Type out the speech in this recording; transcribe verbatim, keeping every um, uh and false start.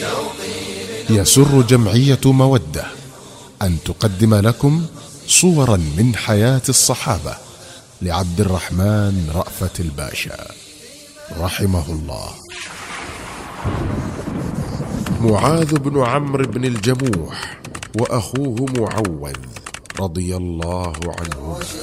يسر جمعية مودة أن تقدم لكم صورا من حياة الصحابة لعبد الرحمن رأفت الباشا رحمه الله. معاذ بن عمرو بن الجموح وأخوه معوذ رضي الله عنهما